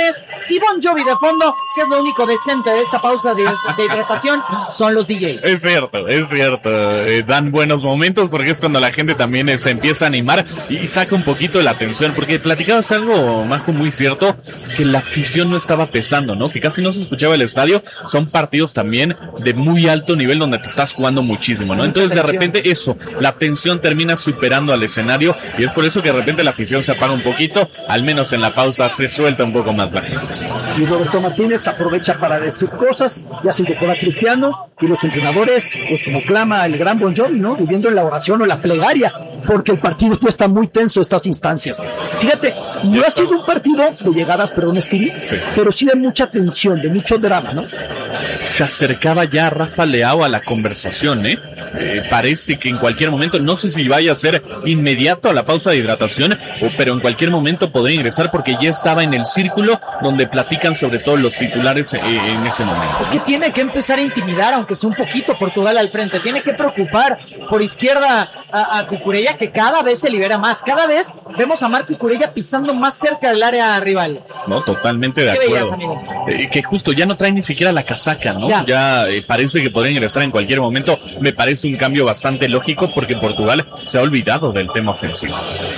y Bon Jovi de fondo, que es lo único decente de esta pausa de, de hidratación, son los D Js. Es cierto, es cierto. Eh, dan buenos momentos porque es cuando la gente también eh, se empieza a animar y saca un poquito de la atención. Porque platicabas algo, Majo, muy cierto, que la afición no estaba pesando, ¿no? Que casi no se escuchaba el estadio. Son partidos también de muy alto nivel donde te estás jugando muchísimo, ¿no? Entonces de repente eso, la tensión termina superando al escenario y es por eso que de repente la afición se apaga un poquito, al menos en la pausa se suelta un poco más la gente. Y Roberto Martínez aprovecha para decir cosas, ya se incorpora Cristiano y los entrenadores, pues como clama el gran Bon Jovi, ¿no? Viviendo en la oración o la plegaria, porque el partido ya está muy tenso estas instancias. Fíjate, no ha sido un partido de llegadas, perdón, Stevie, sí. pero sí de mucha tensión, de mucho drama, ¿no? Se acercaba ya Rafa Leao a la conversación, ¿eh? Eh, parece que en cualquier momento, no sé si vaya a ser inmediato a la pausa de hidratación, o, pero en cualquier momento podría ingresar porque ya estaba en el círculo donde platican sobre todo los titulares eh, en ese momento. Es que tiene que empezar a intimidar, aunque sea un poquito, Portugal al frente. Tiene que preocupar por izquierda a, a Cucurella, que cada vez se libera más. Cada vez vemos a Marc Cucurella pisando más cerca del área rival. No, totalmente de acuerdo. Veías, eh, que justo ya no trae ni siquiera la casaca, ¿no? Ya, ya eh, parece que podría ingresar en cualquier momento. Me parece un cambio bastante lógico porque Portugal se ha olvidado del tema ofensivo.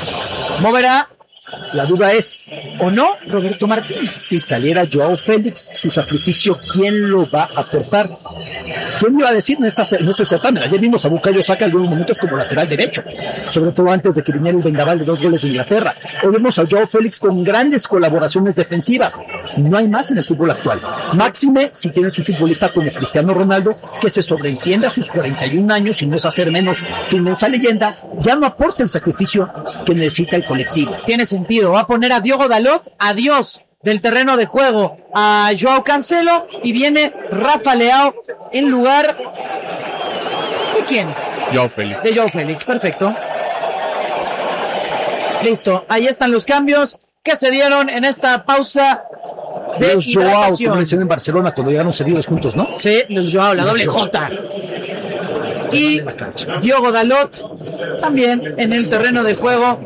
Moverá. La duda es, ¿o no, Roberto Martínez? Si saliera Joao Félix, su sacrificio, ¿quién lo va a aportar? ¿Quién iba a decir en, esta, en este certamen? Ayer vimos a Bukayo Saka algunos momentos como lateral derecho, sobre todo antes de que viniera el vendaval de dos goles de Inglaterra. Hoy vemos a Joao Félix con grandes colaboraciones defensivas. No hay más en el fútbol actual. Máxime, si tienes un futbolista como Cristiano Ronaldo, que se sobreentiende a sus cuarenta y un años y no es hacer menos sin esa leyenda, ya no aporta el sacrificio que necesita el colectivo. Tiene sentido. Va a poner a Diogo Dalot, adiós del terreno de juego a Joao Cancelo, y viene Rafa Leao en lugar ¿de quién? Joao Félix. De Joao Félix, perfecto. Listo, ahí están los cambios que se dieron en esta pausa de los Joao, hidratación. como decían en Barcelona cuando llegaron cedidos juntos, ¿no? Sí, los Joao, la doble J. Y Diogo Dalot también en el terreno de juego.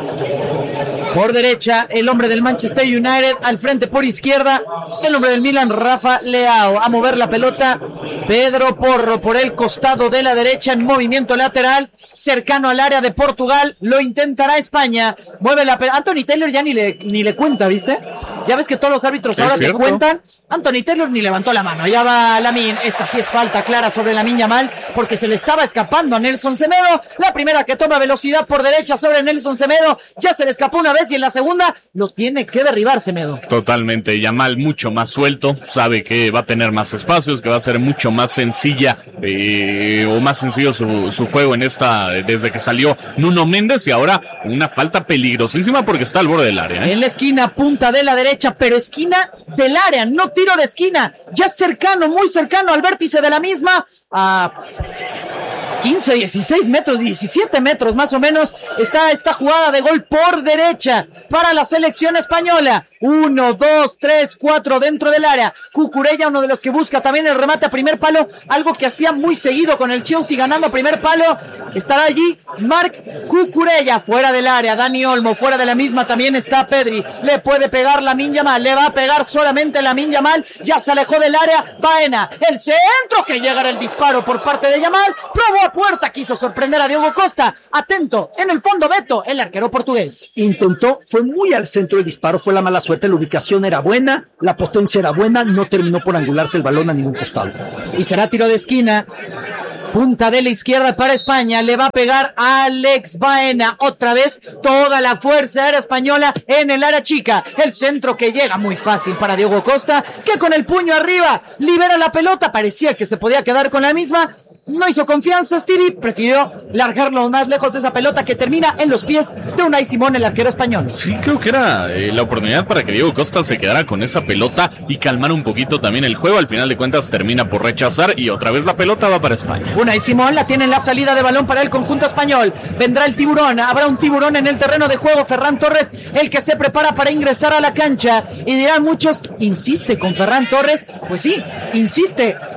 Por derecha, el hombre del Manchester United. Al frente por izquierda, el hombre del Milan, Rafa Leao. A mover la pelota, Pedro Porro por el costado de la derecha en movimiento lateral, cercano al área de Portugal. Lo intentará España. Mueve la pelota. Anthony Taylor ya ni le, ni le cuenta, ¿viste? Ya ves que todos los árbitros ahora te cuentan. Anthony Taylor ni levantó la mano. Ya va Lamine. Esta sí es falta clara sobre Lamine Yamal, porque se le estaba escapando a Nelson Semedo. La primera que toma velocidad por derecha sobre Nelson Semedo. Ya se le escapó una vez y en la segunda lo tiene que derribar Semedo. Totalmente. Yamal mucho más suelto. Sabe que va a tener más espacios, que va a ser mucho más sencilla eh, o más sencillo su, su juego en esta, desde que salió Nuno Méndez, y ahora una falta peligrosísima porque está al borde del área, ¿eh? En la esquina, punta de la derecha, pero esquina del área, no tiro de esquina, ya cercano, muy cercano al vértice de la misma, a quince, dieciséis metros, diecisiete metros más o menos, está esta jugada de gol por derecha para la selección española. Uno, dos, tres, cuatro dentro del área. Cucurella, uno de los que busca también el remate a primer palo, algo que hacía muy seguido con el Chelsea ganando a primer palo. Estará allí Marc Cucurella, fuera del área. Dani Olmo, fuera de la misma también está Pedri. Le puede pegar Lamine Yamal, le va a pegar solamente Lamine Yamal. Ya se alejó del área. Baena, el centro que llega el disparo por parte de Yamal. Probó a puerta, quiso sorprender a Diogo Costa. Atento, en el fondo Beto, el arquero portugués. Intentó, fue muy al centro del disparo, fue la mala suerte. La ubicación era buena, la potencia era buena, no terminó por angularse el balón a ningún costado. Y será tiro de esquina. Punta de la izquierda para España, le va a pegar a Alex Baena. Otra vez toda la fuerza aérea española en el área chica. El centro que llega muy fácil para Diogo Costa, que con el puño arriba libera la pelota. Parecía que se podía quedar con la misma. No hizo confianza Stevie, prefirió largarlo más lejos de esa pelota que termina en los pies de Unai Simón, el arquero español. Sí, creo que era eh, la oportunidad para que Diego Costa se quedara con esa pelota y calmar un poquito también el juego. Al final de cuentas termina por rechazar y otra vez la pelota va para España. Unai Simón la tiene en la salida de balón para el conjunto español. Vendrá el tiburón, habrá un tiburón en el terreno de juego. Ferran Torres, el que se prepara para ingresar a la cancha. Y dirán muchos, insiste con Ferran Torres. Pues sí, insiste.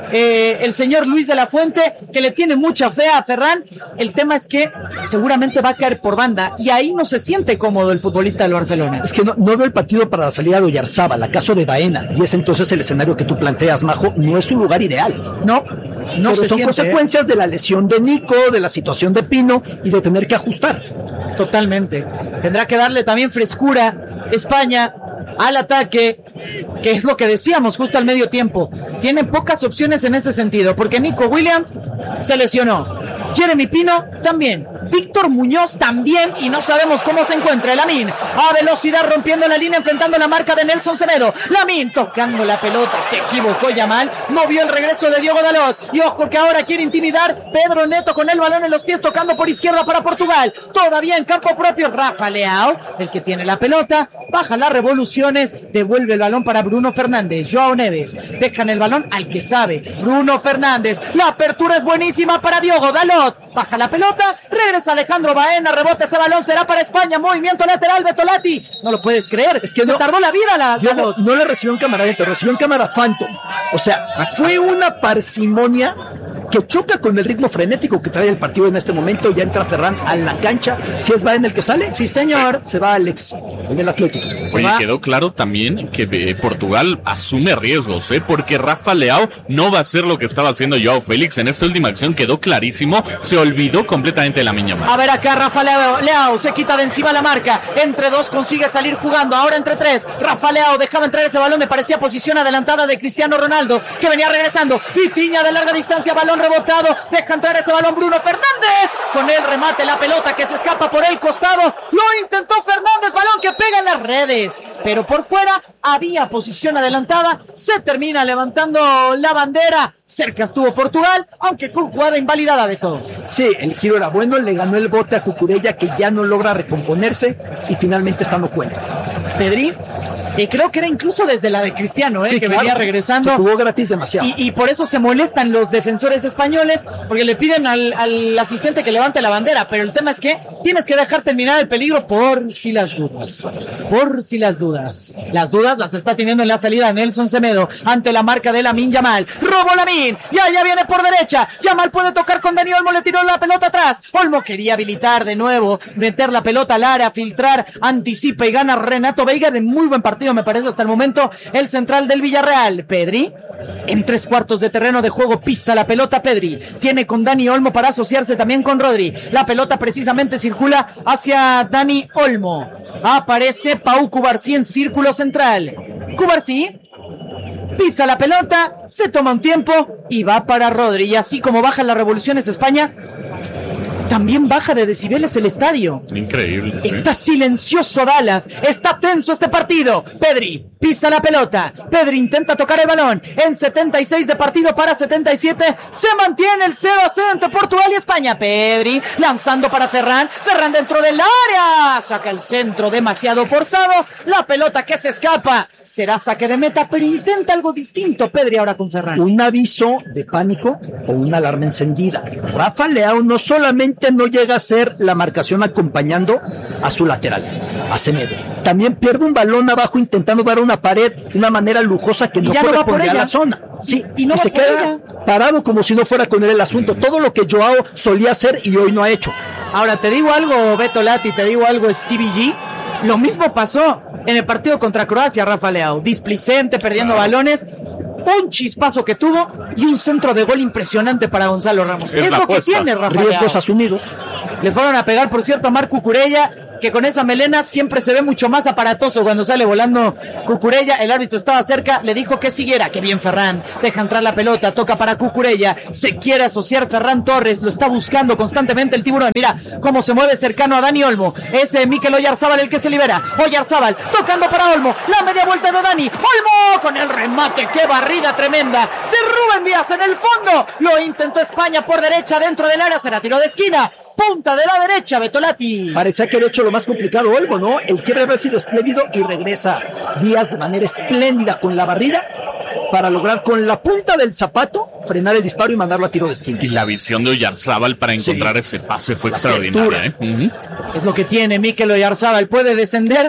eh, el señor Luis de la Fuente, que le tiene mucha fe a Ferran. El tema es que seguramente va a caer por banda y ahí no se siente cómodo el futbolista del Barcelona. Es que no, no veo el partido para la salida de Oyarzábal, acaso de Baena, y es entonces el escenario que tú planteas, Majo, no es su lugar ideal. No, no Pero se son siente, consecuencias ¿eh? de la lesión de Nico, de la situación de Pino y de tener que ajustar. Totalmente. Tendrá que darle también frescura España al ataque, que es lo que decíamos justo al medio tiempo. Tiene pocas opciones en ese sentido, porque Nico Williams se lesionó, Jeremy Pino también, Víctor Muñoz también, y no sabemos cómo se encuentra Lamine a velocidad rompiendo la línea, enfrentando la marca de Nelson Semedo. Lamine tocando la pelota, se equivocó Yamal, no vio el regreso de Diogo Dalot, y ojo que ahora quiere intimidar Pedro Neto con el balón en los pies, tocando por izquierda para Portugal, todavía en campo propio Rafa Leao, el que tiene la pelota, baja las revoluciones, devuelve el balón para Bruno Fernández. Joao Neves, dejan el balón al que sabe, Bruno Fernández, la apertura es buenísima para Diogo Dalot, baja la pelota, regresa Alejandro Baena, rebota ese balón, será para España, movimiento lateral, Betolati, no lo puedes creer, es que se no, tardó la vida la Dalot. No le recibió en cámara lenta, recibió en cámara Phantom, o sea, fue una parsimonia que choca con el ritmo frenético que trae el partido en este momento. Ya entra Ferran a la cancha. Si es Baena el que sale, sí señor, se va Alex, el del Atlético. Oye, quedó claro también que eh, Portugal asume riesgos, ¿eh? Porque Rafa Leao no va a hacer lo que estaba haciendo Joao Félix. En esta última acción quedó clarísimo, se olvidó completamente de la Yamal. A ver acá Rafa Leao, Leao se quita de encima la marca, entre dos consigue salir jugando, ahora entre tres, Rafa Leao dejaba entrar ese balón, me parecía posición adelantada de Cristiano Ronaldo, que venía regresando, Vitinha de larga distancia, balón rebotado, deja entrar ese balón Bruno Fernández, con el remate la pelota que se escapa por el costado, lo intentó Fernández, balón que pega en las redes, pero por fuera había posición adelantada, se termina levantando la bandera, cerca estuvo Portugal, aunque con jugada invalidada de todo. Sí, el giro era bueno, le ganó el bote a Cucurella, que ya no logra recomponerse y finalmente está dando cuenta. Pedri, y creo que era incluso desde la de Cristiano, ¿eh? Sí, que claro, venía regresando. Se jugó gratis demasiado. Y, y por eso se molestan los defensores españoles, porque le piden al, al asistente que levante la bandera, pero el tema es que tienes que dejar terminar el peligro por si las dudas. Por si las dudas. Las dudas las está teniendo en la salida Nelson Semedo, ante la marca de Lamine Yamal. Robo Lamine, ya, ya viene por derecha. Yamal puede tocar con Dani Olmo, le tiró la pelota atrás. Olmo quería habilitar de nuevo, meter la pelota al área, filtrar, anticipa y gana Renato Veiga, de muy buen partido me parece hasta el momento el central del Villarreal. Pedri, en tres cuartos de terreno de juego, pisa la pelota Pedri, tiene con Dani Olmo para asociarse también con Rodri, la pelota precisamente circula hacia Dani Olmo, aparece Pau Cubarsí en círculo central, Cubarsí pisa la pelota, se toma un tiempo y va para Rodri, y así como bajan las revoluciones España, también baja de decibeles el estadio. Increíble. ¿Sí? Está silencioso Dallas, está tenso este partido. Pedri pisa la pelota, Pedri intenta tocar el balón, en setenta y seis de partido para setenta y siete, se mantiene el cero a cero entre Portugal y España. Pedri lanzando para Ferran, Ferran dentro del área, saca el centro demasiado forzado, la pelota que se escapa, será saque de meta, pero intenta algo distinto Pedri ahora con Ferran. Un aviso de pánico o una alarma encendida. Rafa Leao no solamente no llega a ser la marcación acompañando a su lateral, a Semedo, también pierde un balón abajo intentando dar una pared de una manera lujosa que no corresponde no a la zona. Sí, y, y, no y se queda ella. parado como si no fuera con él el asunto. Todo lo que Joao solía hacer y hoy no ha hecho. Ahora te digo algo, Beto Lati, te digo algo, Stevie G. Lo mismo pasó en el partido contra Croacia, Rafa Leao. Displicente, perdiendo ah. balones. Un chispazo que tuvo y un centro de gol impresionante para Gonzalo Ramos. Es, es lo que tiene Rafa Leao. Riesgos asumidos. Le fueron a pegar, por cierto, a Marc Cucurella, que con esa melena siempre se ve mucho más aparatoso cuando sale volando Cucurella. El árbitro estaba cerca, le dijo que siguiera. Que bien Ferran, deja entrar la pelota, toca para Cucurella, se quiere asociar Ferran Torres, lo está buscando constantemente el tiburón. Mira cómo se mueve cercano a Dani Olmo, ese Mikel Oyarzábal el que se libera. Oyarzábal tocando para Olmo, la media vuelta de Dani Olmo con el remate, qué barrida tremenda de Rubén Díaz en el fondo. Lo intentó España por derecha dentro del área, será tiro de esquina, punta de la derecha, Betolati. Parecía que había hecho lo más complicado Olmo, ¿no? El quiebre había sido espléndido y regresa Díaz de manera espléndida con la barrida para lograr con la punta del zapato frenar el disparo y mandarlo a tiro de esquina. Y la visión de Oyarzábal para encontrar sí. ese pase fue la extraordinaria, ¿eh? Uh-huh. Es lo que tiene Mikel Oyarzábal, puede descender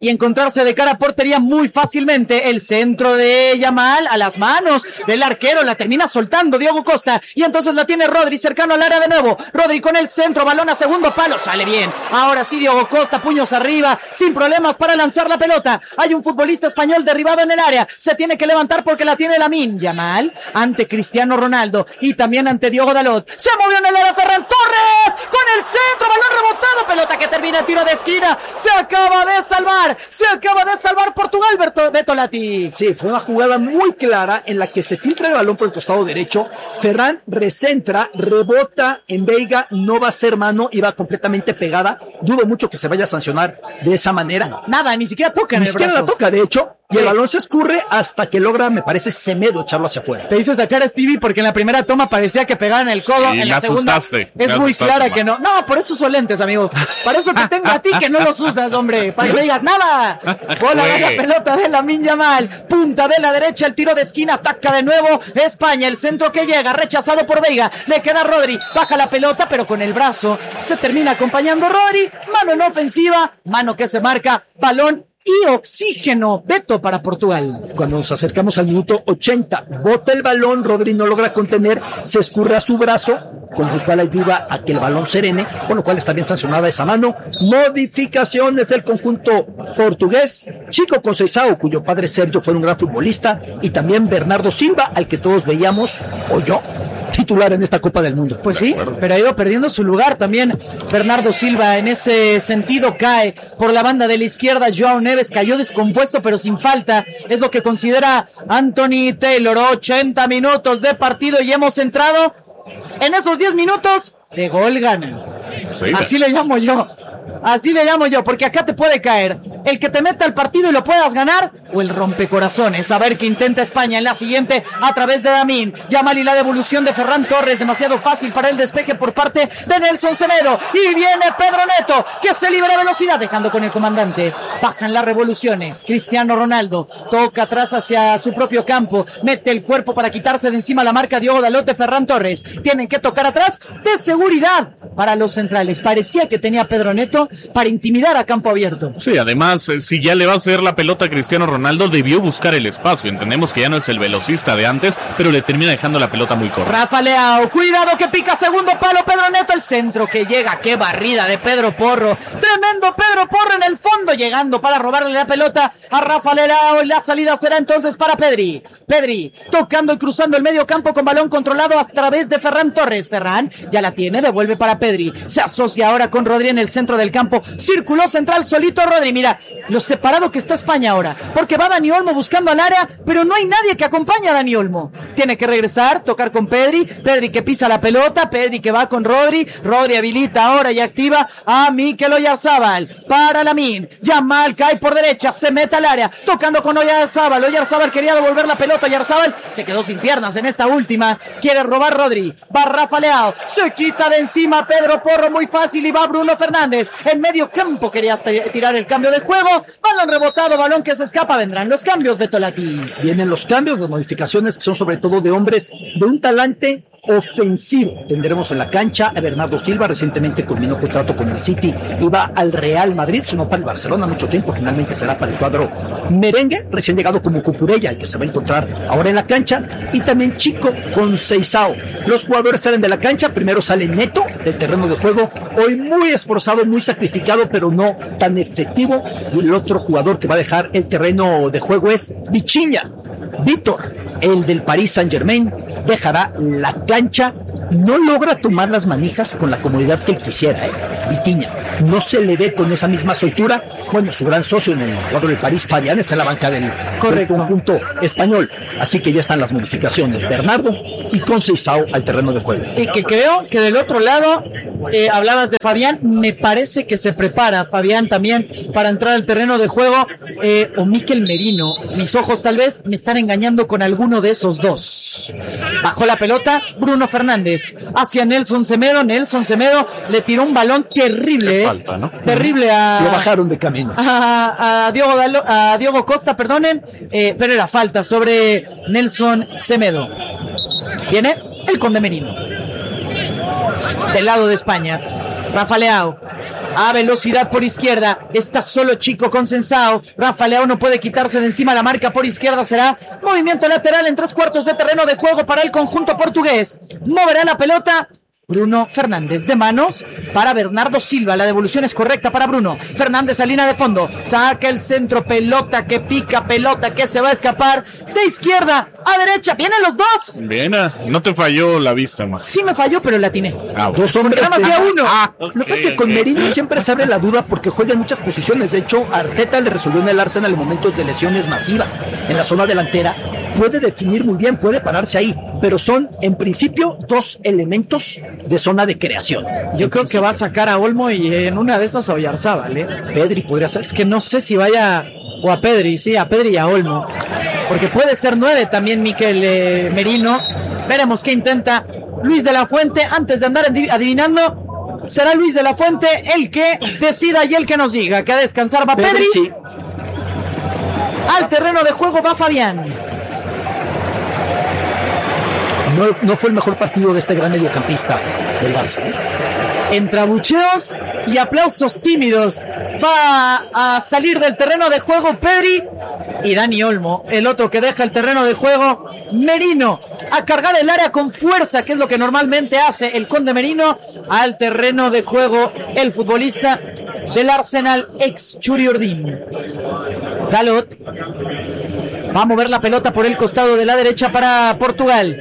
y encontrarse de cara a portería muy fácilmente. El centro de Yamal a las manos del arquero, la termina soltando Diogo Costa y entonces la tiene Rodri cercano al área de nuevo. Rodri con el centro, balón a segundo palo, sale bien. Ahora sí Diogo Costa, puños arriba, sin problemas para lanzar la pelota. Hay un futbolista español derribado en el área, se tiene que levantar porque la tiene Lamine Yamal ante Cristiano Ronaldo y también ante Diogo Dalot. Se movió en el área Ferran Torres con el centro, balón rebotado, pelota que termina en tiro de esquina. Se acaba de salvar, se acaba de salvar Portugal, Berto, Beto Lati. Sí, fue una jugada muy clara en la que se filtra el balón por el costado derecho. Ferran recentra, rebota en Veiga, no va a ser mano y va completamente pegada. Dudo mucho que se vaya a sancionar de esa manera. Nada, ni siquiera toca en Ni el siquiera brazo. la toca, de hecho. Y Sí. el balón se escurre hasta que logra, me parece, Semedo echarlo hacia afuera. Te hice sacar a Stevie porque en la primera toma parecía que pegaban el codo. Sí, en me la segunda asustaste, es me muy asustaste, clara man. que no. No, por eso uso lentes, amigo. Para eso te tengo a ti que no los usas, hombre. Para que me digas nada. Bola de la pelota de Lamine Yamal. Punta de la derecha, el tiro de esquina. Ataca de nuevo España. El centro que llega, rechazado por Veiga. Le queda Rodri. Baja la pelota, pero con el brazo se termina acompañando Rodri. Mano en ofensiva. Mano que se marca. Balón y oxígeno, Beto, para Portugal. Cuando nos acercamos al minuto ochenta, bota el balón, Rodri no logra contener, se escurre a su brazo, con lo cual ayuda a que el balón serene, con lo cual está bien sancionada esa mano. Modificaciones del conjunto portugués. Chico Conceição, cuyo padre Sergio fue un gran futbolista, y también Bernardo Silva, al que todos veíamos, o yo, titular en esta Copa del Mundo. Pues sí, pero ha ido perdiendo su lugar también. Bernardo Silva en ese sentido cae por la banda de la izquierda. Joao Neves cayó descompuesto pero sin falta, es lo que considera Anthony Taylor. Ochenta minutos de partido y hemos entrado en esos diez minutos de gol gana. Sí, Así le llamo yo. Así le llamo yo, porque acá te puede caer el que te meta al partido y lo puedas ganar, o el rompecorazones. A ver qué intenta España en la siguiente a través de Lamine Yamal y la devolución de Ferran Torres, demasiado fácil para el despeje por parte de Nelson Semedo, y viene Pedro Neto, que se libera velocidad, dejando con el comandante. Bajan las revoluciones. Cristiano Ronaldo toca atrás hacia su propio campo, mete el cuerpo para quitarse de encima la marca Diogo Dalot de Ferran Torres. Tienen que tocar atrás de seguridad para los centrales. Parecía que tenía Pedro Neto para intimidar a campo abierto. Sí, además, eh, si ya le va a hacer la pelota a Cristiano Ronaldo, debió buscar el espacio. Entendemos que ya no es el velocista de antes, pero le termina dejando la pelota muy corta. Rafa Leao, cuidado que pica segundo palo Pedro Neto, el centro que llega, qué barrida de Pedro Porro, tremendo Pedro Porro en el fondo, llegando para robarle la pelota a Rafa Leao, y la salida será entonces para Pedri. Pedri, tocando y cruzando el medio campo con balón controlado a través de Ferran Torres. Ferran ya la tiene, devuelve para Pedri, se asocia ahora con Rodri en el centro del campo, círculo central solito Rodri. Mira lo separado que está España ahora, porque va Dani Olmo buscando al área, pero no hay nadie que acompañe a Dani Olmo. Tiene que regresar, tocar con Pedri, Pedri que pisa la pelota, Pedri que va con Rodri, Rodri habilita ahora y activa a Mikel Oyarzabal para Lamine Yamal, cae por derecha, se mete al área, tocando con Oyarzabal. Oyarzabal quería devolver la pelota, Oyarzabal se quedó sin piernas en esta última, quiere robar Rodri, va Rafa Leao, se quita de encima Pedro Porro muy fácil y va Bruno Fernández en medio campo, quería tirar el cambio de juego, balón rebotado, balón que se escapa, vendrán los cambios de Tolati. Vienen los cambios, las modificaciones que son sobre todo de hombres de un talante ofensivo. Tendremos en la cancha a Bernardo Silva, recientemente culminó contrato con el City y va al Real Madrid, no para el Barcelona mucho tiempo, finalmente será para el cuadro merengue, recién llegado como Cucurella, el que se va a encontrar ahora en la cancha, y también Chico Conceição. Los jugadores salen de la cancha, primero sale Neto del terreno de juego, hoy muy esforzado, muy sacrificado, pero no tan efectivo, y el otro jugador que va a dejar el terreno de juego es Vichiña. Víctor, el del Paris Saint-Germain, dejará la cancha, no logra tomar las manijas con la comodidad que él quisiera, ¿eh? Vitinha, no se le ve con esa misma soltura. Bueno, su gran socio en el cuadro del París, Fabián, está en la banca del, del conjunto español, así que ya están las modificaciones, Bernardo y Conceição al terreno de juego. Y que creo que del otro lado, eh, hablabas de Fabián, me parece que se prepara Fabián también para entrar al terreno de juego, eh, o Mikel Merino, mis ojos tal vez me están engañando con alguno de esos dos. Bajó la pelota Bruno Fernández hacia Nelson Semedo, Nelson Semedo le tiró un balón terrible, eh, falta, ¿no? terrible a... Lo bajaron de camino. A, a, Diogo, Dalo, a Diogo Costa, perdonen, eh, pero era falta sobre Nelson Semedo. Viene el Conde Merino del lado de España. Rafa Leao. A velocidad por izquierda. Está solo Chico con Sensao. Rafa Leao no puede quitarse de encima la marca por izquierda. Será movimiento lateral en tres cuartos de terreno de juego para el conjunto portugués. Moverá la pelota Bruno Fernández, de manos para Bernardo Silva. La devolución es correcta para Bruno Fernández a línea de fondo. Saca el centro, pelota que pica, pelota que se va a escapar de izquierda a derecha. ¿Vienen los dos? Bien, no te falló la vista más. Sí me falló, pero la atiné. Ah, bueno. Dos hombres. Nada más de- había uno. Ah, Lo que pasa es ok, que con ok. Merino siempre se abre la duda porque juega en muchas posiciones. De hecho, Arteta le resolvió en el Arsenal en momentos de lesiones masivas. En la zona delantera puede definir muy bien, puede pararse ahí, pero son en principio dos elementos de zona de creación. Yo creo que va a sacar a Olmo y en una de estas a Oyarzábal, ¿eh? Pedri podría ser. Es que no sé si vaya, o a Pedri, sí, a Pedri y a Olmo, porque puede ser nueve también Mikel eh, Merino. Veremos qué intenta Luis de la Fuente. Antes de andar adiv- adivinando, será Luis de la Fuente el que decida y el que nos diga que a descansar va Pedri. Pedri sí. Al terreno de juego va Fabián. No, no fue el mejor partido de este gran mediocampista del Barça, ¿eh? Entre abucheos y aplausos tímidos va a salir del terreno de juego Pedri y Dani Olmo, el otro que deja el terreno de juego. Merino a cargar el área con fuerza, que es lo que normalmente hace el Conde Merino. Al terreno de juego el futbolista del Arsenal, ex Churi Ordín. Dalot va a mover la pelota por el costado de la derecha para Portugal.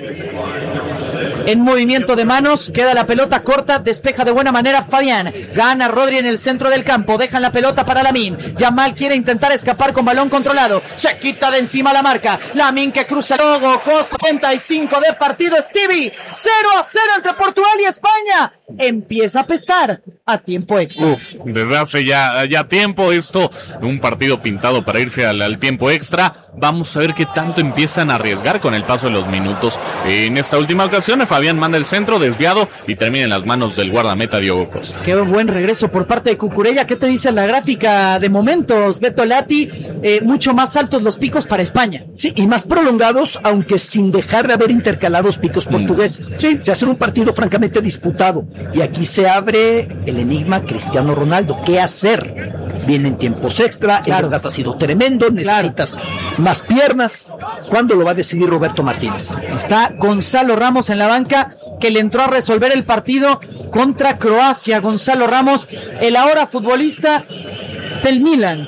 En movimiento de manos, queda la pelota corta, despeja de buena manera Fabián. Gana Rodri en el centro del campo, dejan la pelota para Lamine. Yamal quiere intentar escapar con balón controlado. Se quita de encima la marca. Lamine que cruza el logo, costo treinta y cinco de partido. Stevie, cero a cero entre Portugal y España. Empieza a pestar a tiempo extra. Uf, desde hace ya, ya tiempo esto, un partido pintado para irse al, al tiempo extra. Vamos a ver qué tanto empiezan a arriesgar con el paso de los minutos. En esta última ocasión, Fabián manda el centro desviado y termina en las manos del guardameta Diogo Costa. Qué buen regreso por parte de Cucurella. ¿Qué te dice la gráfica de momentos, Beto Lati? Eh, mucho más altos los picos para España. Sí, y más prolongados, aunque sin dejar de haber intercalados picos portugueses. Sí. Se hace un partido francamente disputado. Y aquí se abre el enigma Cristiano Ronaldo. ¿Qué hacer? Vienen tiempos extra, Claro. el desgaste ha sido tremendo, necesitas más piernas. ¿Cuándo lo va a decidir Roberto Martínez? Está Gonzalo Ramos en la banca, que le entró a resolver el partido contra Croacia. Gonzalo Ramos, el ahora futbolista del Milan.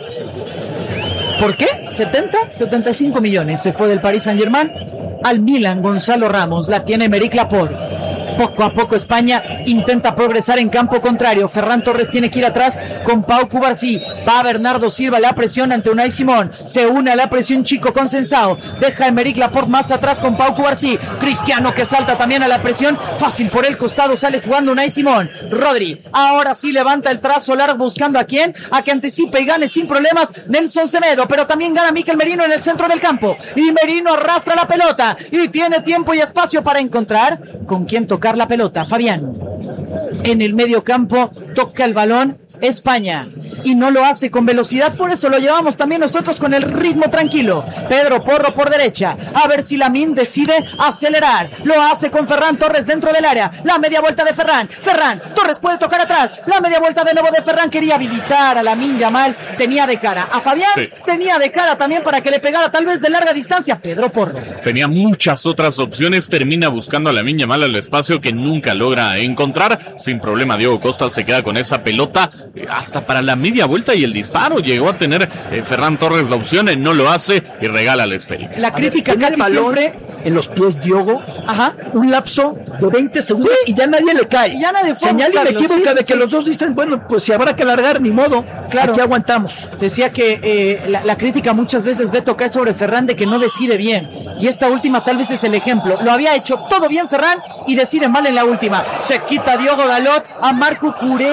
¿Por qué? ¿setenta? setenta y cinco millones. Se fue del Paris Saint-Germain al Milan. Gonzalo Ramos, la tiene Meric Laporte. Poco a poco España intenta progresar en campo contrario. Ferran Torres tiene que ir atrás con Pau Cubarsí. Va Bernardo Silva, la presión ante Unai Simón. Se une a la presión Chico con Sensao. Deja a Emerick Laporte más atrás con Pau Cubarsí. Cristiano que salta también a la presión. Fácil por el costado, sale jugando Unai Simón. Rodri, ahora sí levanta el trazo largo buscando a quién, a que anticipe y gane sin problemas Nelson Semedo, pero también gana Mikel Merino en el centro del campo. Y Merino arrastra la pelota y tiene tiempo y espacio para encontrar con quién tocar la pelota. Fabián en el medio campo toca el balón España y no lo hace con velocidad, por eso lo llevamos también nosotros con el ritmo tranquilo. Pedro Porro por derecha, a ver si Lamine decide acelerar. Lo hace con Ferran Torres dentro del área. La media vuelta de Ferran. Ferran Torres puede tocar atrás. La media vuelta de nuevo de Ferran. Quería habilitar a Lamine Yamal. Tenía de cara a Fabián. Sí. Tenía de cara también para que le pegara tal vez de larga distancia. Pedro Porro. Tenía muchas otras opciones, termina buscando a Lamine Yamal al espacio que nunca logra encontrar. Sin problema Diogo Costa se queda con esa pelota eh, hasta para la media vuelta y el disparo. Llegó a tener eh, Ferran Torres la opción, eh, no lo hace y regala la esférica. La crítica Tiene casi el balón siempre. en los pies Diogo. Ajá. Un lapso de veinte segundos Sí. y ya nadie le cae. Y ya nadie fue a Señal buscarlo, inequívoca sí, de que sí. los dos dicen, bueno, pues si habrá que alargar, ni modo. Claro. Aquí aguantamos. Decía que eh, la, la crítica muchas veces, Beto, cae sobre Ferran de que no decide bien. Y esta última tal vez es el ejemplo. Lo había hecho todo bien Ferran y decide mal en la última. Se quita Diogo Dalot a Marco Curé.